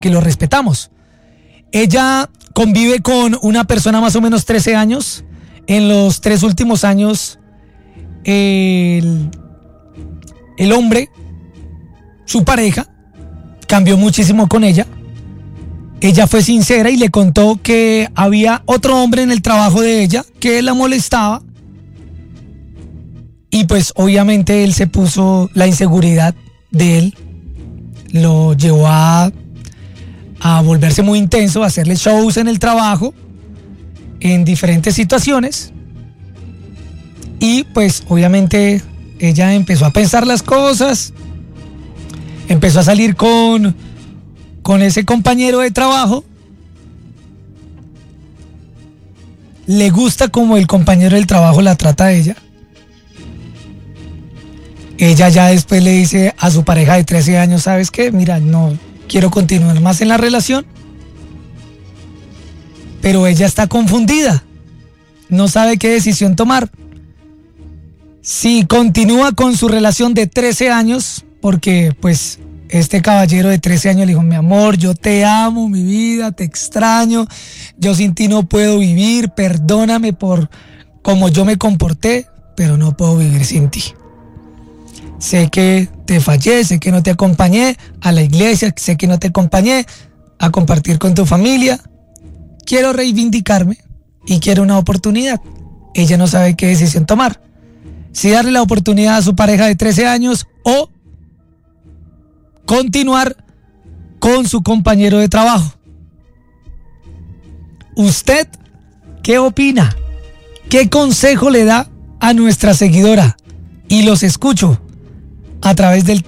que lo respetamos. Ella convive con una persona más o menos 13 años. En los 3 últimos años, el hombre, su pareja, cambió muchísimo con ella. Ella fue sincera y le contó que había otro hombre en el trabajo de ella que la molestaba. Y pues obviamente él se puso, la inseguridad de él lo llevó a volverse muy intenso, a hacerle shows en el trabajo, en diferentes situaciones. Y pues obviamente ella empezó a pensar las cosas, empezó a salir con ese compañero de trabajo. Le gusta como el compañero del trabajo la trata a ella. Ella ya después le dice a su pareja de 13 años, ¿sabes qué? Mira, no quiero continuar más en la relación. Pero ella está confundida. No sabe qué decisión tomar. Si continúa con su relación de 13 años, porque pues este caballero de 13 años le dijo, mi amor, yo te amo, mi vida, te extraño, yo sin ti no puedo vivir, perdóname por cómo yo me comporté, pero no puedo vivir sin ti. Sé que te fallé, sé que no te acompañé a la iglesia, sé que no te acompañé a compartir con tu familia. Quiero reivindicarme y quiero una oportunidad. Ella no sabe qué decisión tomar. Si darle la oportunidad a su pareja de 13 años o continuar con su compañero de trabajo. ¿Usted qué opina? ¿Qué consejo le da a nuestra seguidora? Y los escucho a través del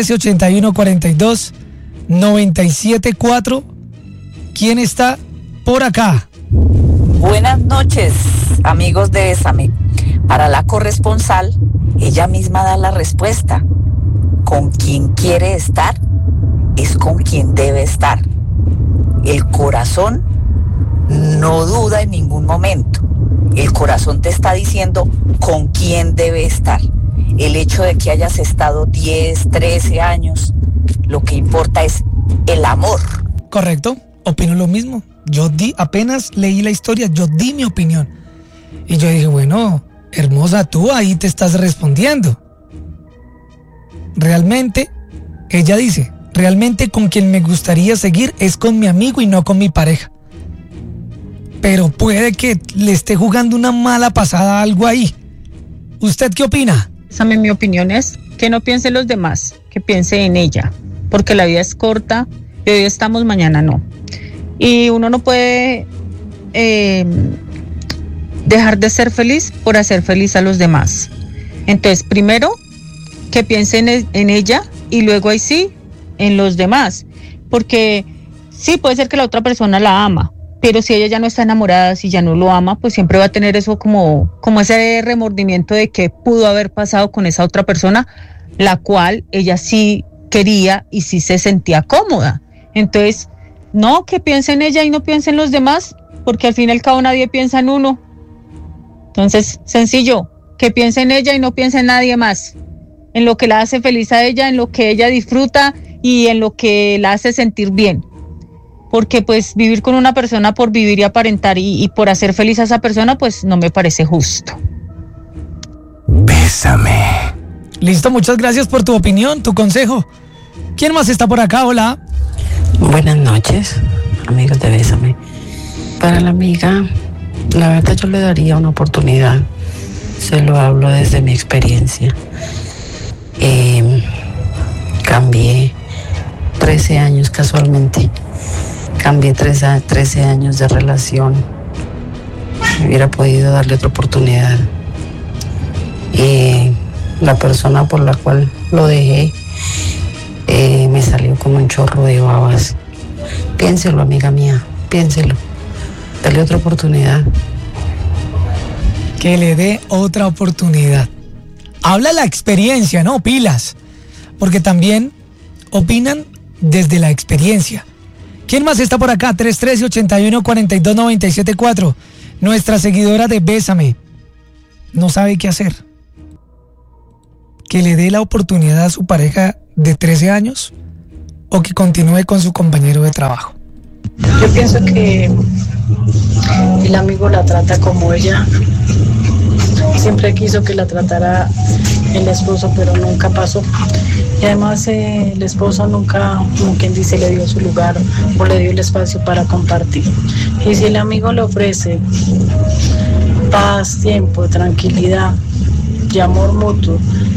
313-8142-974. ¿Quién está por acá? Buenas noches, amigos de Bésame. Para la corresponsal, ella misma da la respuesta. Con quien quiere estar es con quien debe estar. El corazón no duda en ningún momento. El corazón te está diciendo con quién debe estar. El hecho de que hayas estado 10, 13 años, lo que importa es el amor. Correcto, opino lo mismo. Yo apenas leí la historia, yo di mi opinión. Y yo dije, bueno, hermosa, tú ahí te estás respondiendo. Realmente, ella dice, realmente con quien me gustaría seguir es con mi amigo y no con mi pareja. Pero puede que le esté jugando una mala pasada algo ahí. ¿Usted qué opina? Mi opinión es que no piense en los demás, que piense en ella, porque la vida es corta y hoy estamos, mañana no. Y uno no puede dejar de ser feliz por hacer feliz a los demás. Entonces, primero, que piense en ella y luego ahí sí, en los demás. Porque sí, puede ser que la otra persona la ama, pero si ella ya no está enamorada, si ya no lo ama, pues siempre va a tener eso como ese remordimiento de que pudo haber pasado con esa otra persona, la cual ella sí quería y sí se sentía cómoda. Entonces, no, que piense en ella y no piense en los demás, porque al fin y al cabo nadie piensa en uno. Entonces, sencillo, que piense en ella y no piense en nadie más, en lo que la hace feliz a ella, en lo que ella disfruta y en lo que la hace sentir bien. Porque pues vivir con una persona por vivir y aparentar y por hacer feliz a esa persona, pues no me parece justo. Bésame. Listo, muchas gracias por tu opinión, tu consejo. ¿Quién más está por acá? Hola. Buenas noches, amigos de Bésame. Para la amiga, la verdad yo le daría una oportunidad. Se lo hablo desde mi experiencia. Cambié 13 años casualmente. Cambié 13 años de relación. Hubiera podido darle otra oportunidad. La persona por la cual lo dejé me salió como un chorro de babas. Piénselo, amiga mía, piénselo. Dale otra oportunidad. Que le dé otra oportunidad. Habla la experiencia, ¿no? Pilas. Porque también opinan desde la experiencia. ¿Quién más está por acá? 313-8142-974. Nuestra seguidora de Bésame no sabe qué hacer. Que le dé la oportunidad a su pareja de 13 años o que continúe con su compañero de trabajo? Yo pienso que el amigo la trata como ella siempre quiso que la tratara el esposo, pero nunca pasó. Y además el esposo nunca, como quien dice, le dio su lugar o le dio el espacio para compartir. Y si el amigo le ofrece paz, tiempo, tranquilidad y amor mutuo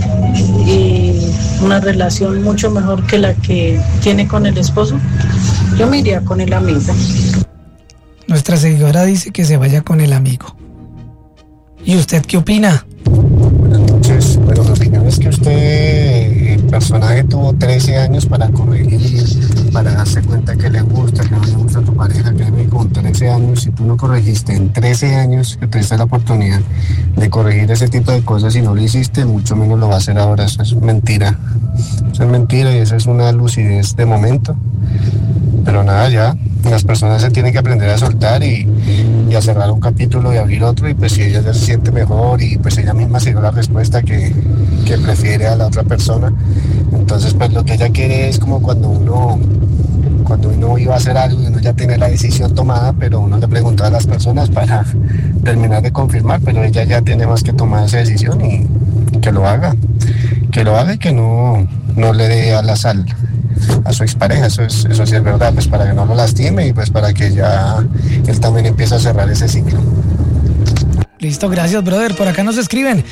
y una relación mucho mejor que la que tiene con el esposo, yo me iría con el amigo. Nuestra seguidora dice que se vaya con el amigo. ¿Y usted qué opina? Buenas noches. Bueno, mi opinión es que usted, el personaje, tuvo 13 años para corregir, para darse cuenta que le gusta, que no le gusta a tu pareja. Créeme, con 13 años, si tú no corregiste en 13 años, que te diste la oportunidad de corregir ese tipo de cosas y no lo hiciste, mucho menos lo va a hacer ahora. Eso es mentira. Eso es mentira y esa es una lucidez de momento. Pero nada, ya, las personas se tienen que aprender a soltar y a cerrar un capítulo y abrir otro, y pues si ella ya se siente mejor y pues ella misma se dio la respuesta que prefiere a la otra persona, entonces pues lo que ella quiere es como cuando uno iba a hacer algo y uno ya tiene la decisión tomada, pero uno le pregunta a las personas para terminar de confirmar, pero ella ya tiene más que tomar esa decisión y que lo haga y que no le dé alas a su expareja. Eso sí es verdad, pues para que no lo lastime y pues para que ya él también empiece a cerrar ese ciclo. Listo, gracias, brother. Por acá nos escriben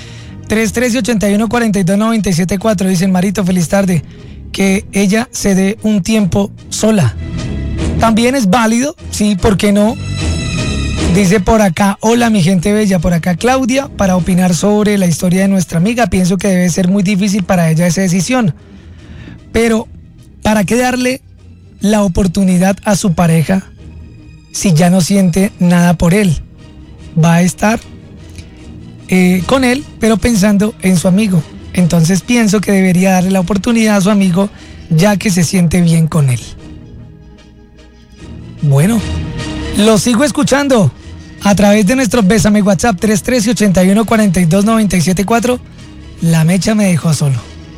313-81-42-97-4. Dicen: Marito, feliz tarde. Que ella se dé un tiempo sola. También es válido, sí, ¿por qué no? Dice por acá: hola mi gente bella, por acá Claudia, para opinar sobre la historia de nuestra amiga. Pienso que debe ser muy difícil para ella esa decisión, pero ¿para qué darle la oportunidad a su pareja si ya no siente nada por él? Va a estar con él, pero pensando en su amigo. Entonces pienso que debería darle la oportunidad a su amigo, ya que se siente bien con él. Bueno, lo sigo escuchando a través de nuestro Bésame WhatsApp 313-81-42-97-4. La mecha me dejó solo,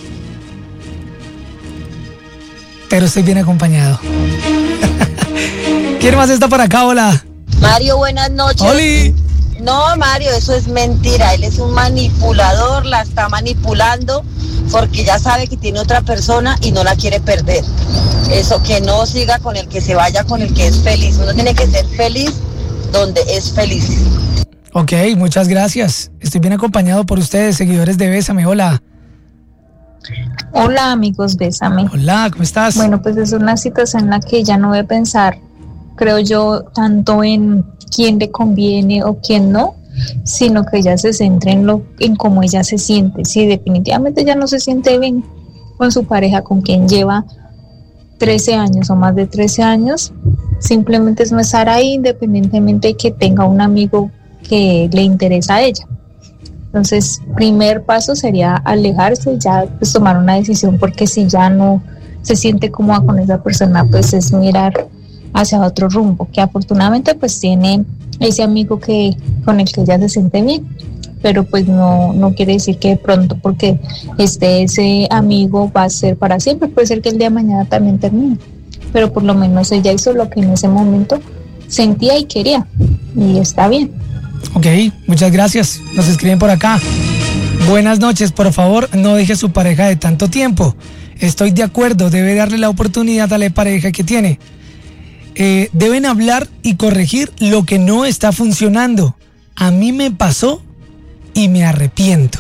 pero estoy bien acompañado. ¿Quién más está por acá? Hola. Mario, buenas noches. ¡Oli! No, Mario, eso es mentira. Él es un manipulador, la está manipulando porque ya sabe que tiene otra persona y no la quiere perder. Eso, que no siga con el que se vaya con el que es feliz. Uno tiene que ser feliz donde es feliz. Ok, muchas gracias. Estoy bien acompañado por ustedes, seguidores de Bésame. Hola. Hola amigos, Bésame. Hola, ¿cómo estás? Bueno, pues es una situación en la que ella no debe pensar, creo yo, tanto en quién le conviene o quién no, sino que ella se centre en cómo ella se siente. Si definitivamente ella no se siente bien con su pareja, con quien lleva 13 años o más de 13 años, simplemente es no estar ahí, independientemente de que tenga un amigo que le interesa a ella. Entonces, primer paso sería alejarse, ya pues tomar una decisión, porque si ya no se siente cómoda con esa persona, pues es mirar hacia otro rumbo, que afortunadamente pues tiene ese amigo con el que ella se siente bien, pero pues no quiere decir que de pronto porque ese amigo va a ser para siempre, puede ser que el día de mañana también termine, pero por lo menos ella hizo lo que en ese momento sentía y quería, y está bien. Ok, muchas gracias. Nos escriben por acá: buenas noches, por favor, no deje a su pareja de tanto tiempo. Estoy de acuerdo, debe darle la oportunidad a la pareja que tiene. Deben hablar y corregir lo que no está funcionando. A mí me pasó y me arrepiento.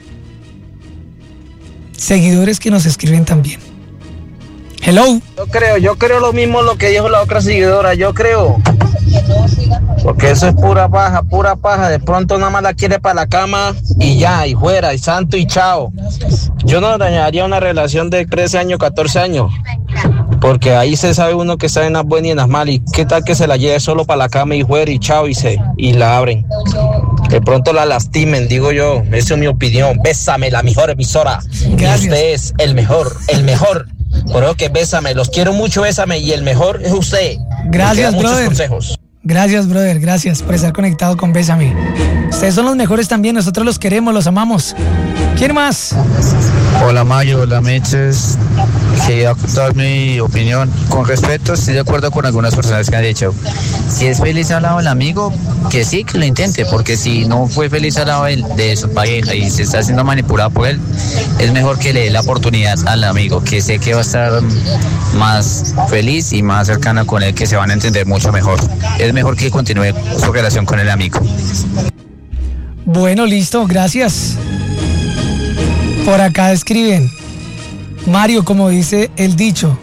Seguidores que nos escriben también. Hello. Yo creo lo mismo lo que dijo la otra seguidora, yo creo. Porque eso es pura paja. De pronto nada más la quiere para la cama y ya, y fuera, y santo y chao. Yo no dañaría una relación de 13 años, 14 años. Porque ahí se sabe uno que está en las buenas y en las malas. Y qué tal que se la lleve solo para la cama y fuera y chao y la abren. De pronto la lastimen, digo yo. Esa es mi opinión. Bésame, la mejor emisora. Gracias. Y usted es el mejor. Por eso que Bésame, los quiero mucho, Bésame, y el mejor es usted. Gracias, muchos brother. Consejos. Gracias, brother, gracias por estar conectado con Bésame. Ustedes son los mejores también, nosotros los queremos, los amamos. ¿Quién más? Hola Mayo, hola Meches. quería dar mi opinión. Con respeto, estoy de acuerdo con algunas personas que han dicho, si es feliz al lado del amigo, que sí, que lo intente, porque si no fue feliz al lado de su pareja y se está siendo manipulado por él, es mejor que le dé la oportunidad al amigo, que sé que va a estar más feliz y más cercano con él, que se van a entender mucho mejor. Es mejor que continúe su relación con el amigo. Bueno, listo, gracias. Por acá escriben, Mario, como dice el dicho,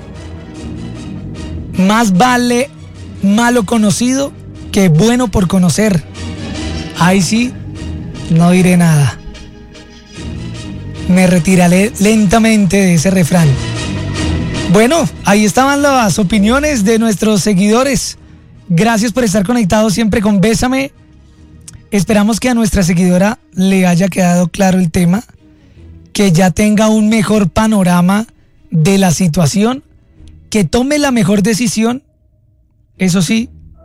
más vale malo conocido que bueno por conocer. Ahí sí, no diré nada. Me retiraré lentamente de ese refrán. Bueno, ahí estaban las opiniones de nuestros seguidores. Gracias por estar conectados siempre con Bésame. Esperamos que a nuestra seguidora le haya quedado claro el tema, que ya tenga un mejor panorama de la situación, que tome la mejor decisión. Eso sí,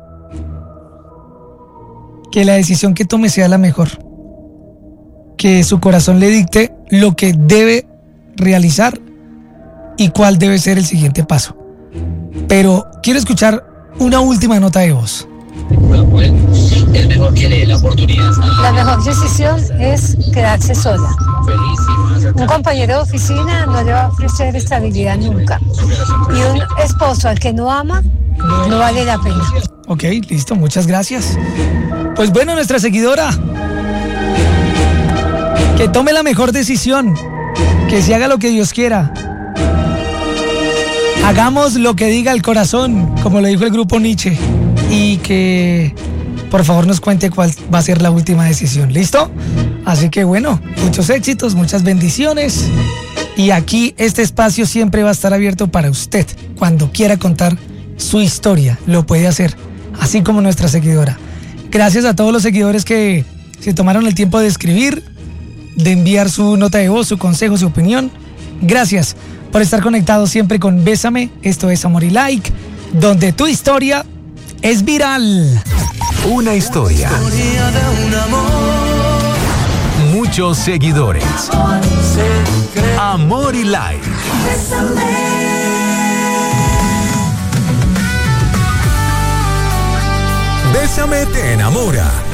que la decisión que tome sea la mejor, que su corazón le dicte lo que debe realizar y cuál debe ser el siguiente paso. Pero quiero escuchar una última nota de voz. Es mejor que le dé la oportunidad. La mejor decisión es quedarse sola. Un compañero de oficina no le va a ofrecer estabilidad nunca. Y un esposo al que no ama, no vale la pena. Ok, listo, muchas gracias. Pues bueno, nuestra seguidora, que tome la mejor decisión, que se haga lo que Dios quiera. Hagamos lo que diga el corazón, como lo dijo el grupo Nietzsche, y que por favor nos cuente cuál va a ser la última decisión. ¿Listo? Así que bueno, muchos éxitos, muchas bendiciones, y aquí este espacio siempre va a estar abierto para usted. Cuando quiera contar su historia, lo puede hacer, así como nuestra seguidora. Gracias a todos los seguidores que se tomaron el tiempo de escribir, de enviar su nota de voz, su consejo, su opinión. Gracias por estar conectados siempre con Bésame. Esto es Amor y Like, donde tu historia es viral. Una historia. Muchos seguidores. Amor y Like. Bésame te enamora.